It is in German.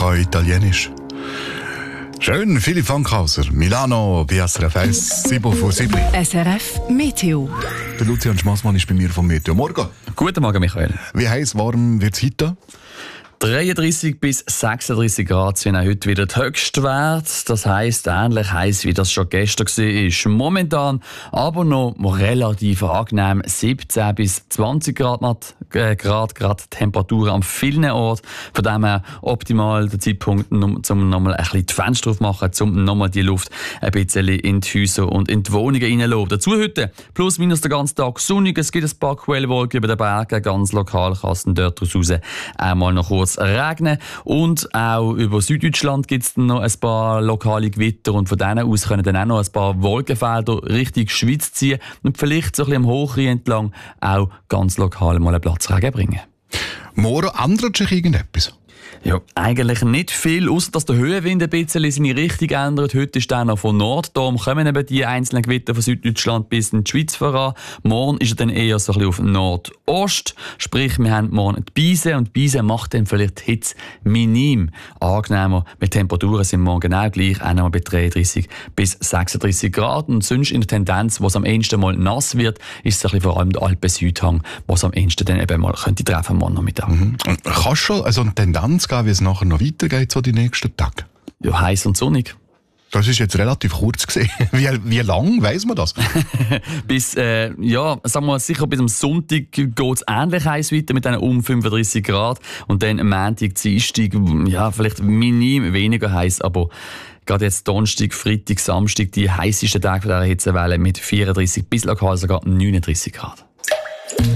kann Italienisch. Schön, Philipp Fankhauser, Milano, BSRF 1, 7 vor 7. SRF Meteo. Der Lucian Schmassmann ist bei mir vom Meteo. Morgen. Guten Morgen, Michael. Wie heiß, warm wird es heute? 33 bis 36 Grad sind auch heute wieder der Höchstwert. Das heisst, ähnlich heiß wie das schon gestern war. Momentan aber noch relativ angenehm. 17 bis 20 Grad gerade Temperaturen an vielen Orten. Von dem her optimal der Zeitpunkt, um nochmal ein bisschen die Fenster aufmachen, um nochmal die Luft ein bisschen in die Häuser und in die Wohnungen reinzulassen. Dazu heute plus minus den ganzen Tag sonnig. Es gibt ein paar Quellwolken über den Bergen. Ganz lokal kann es dort raus einmal noch kurz regnen. Und auch über Süddeutschland gibt es noch ein paar lokale Gewitter und von denen aus können dann auch noch ein paar Wolkenfelder Richtung Schweiz ziehen und vielleicht so ein bisschen am Hochrhein entlang auch ganz lokal mal einen Platzregen bringen. Morgen ändert sich irgendetwas? Ja, eigentlich nicht viel, außer dass der Höhenwind ein bisschen seine Richtung ändert. Heute ist er noch von Nord, darum kommen eben die einzelnen Gewitter von Süddeutschland bis in die Schweiz voran. Morgen ist er dann eher so ein bisschen auf Nordost, sprich wir haben morgen die Beise und die Beise macht dann vielleicht die Hitze minim angenehmer. Mit Temperaturen sind morgen genau gleich, auch noch bei 33 bis 36 Grad und sonst in der Tendenz, wo es am ehesten mal nass wird, ist es ein bisschen vor allem der Alpen-Südhang, wo es am ehesten dann eben mal könnte treffen morgen Nachmittag. Und kannst du schon also eine Tendenz geben, wie es nachher noch weitergeht, so die nächsten Tage? Ja, heiß und sonnig. Das ist jetzt relativ kurz gesehen. Wie lang weiss man das? Bis, sagen wir sicher bis am Sonntag geht es ähnlich heiß weiter mit einem 35 Grad. Und dann am Montag, Dienstag, ja, vielleicht minim weniger heiß, aber gerade jetzt Donnerstag, Freitag, Samstag, die heißesten Tage von dieser Hitzewelle mit 34 bis lokal sogar 39 Grad.